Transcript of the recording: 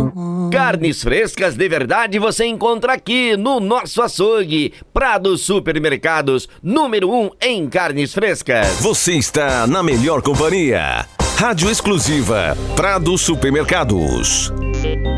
Carnes frescas de verdade você encontra aqui no nosso açougue. Prado Supermercados, número 1 em carnes frescas. Você está na melhor companhia. Rádio exclusiva Prado Supermercados.